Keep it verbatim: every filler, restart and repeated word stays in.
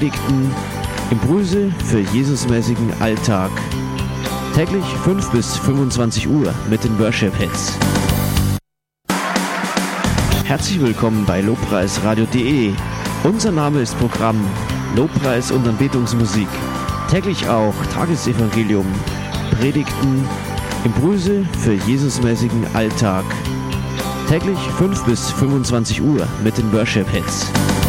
Predigten, Impulse für Jesusmäßigen Alltag. Täglich fünf bis fünfundzwanzig Uhr mit den Worship Hits. Herzlich willkommen bei lobpreisradio punkt de. Unser Name ist Programm Lobpreis und Anbetungsmusik. Täglich auch Tagesevangelium, Predigten, Impulse für Jesusmäßigen Alltag. Täglich fünf bis fünfundzwanzig Uhr mit den Worship Hits.